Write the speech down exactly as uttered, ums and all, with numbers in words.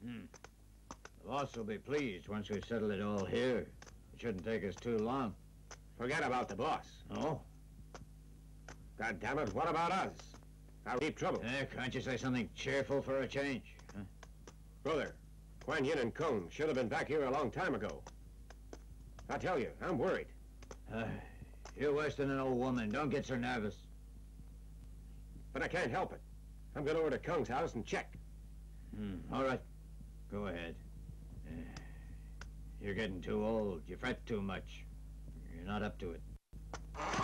Hmm. The boss will be pleased once we've settled it all here. It shouldn't take us too long. Forget about the boss. Oh? God damn it, what about us? Our deep trouble. Eh, can't you say something cheerful for a change? Huh? Brother, Kuan Yin and Kong should have been back here a long time ago. I tell you, I'm worried. Uh, you're worse than an old woman. Don't get so nervous. But I can't help it. I'm going over to Kong's house and check. Hmm. All right. Go ahead. Uh, you're getting too old. You fret too much. You're not up to it.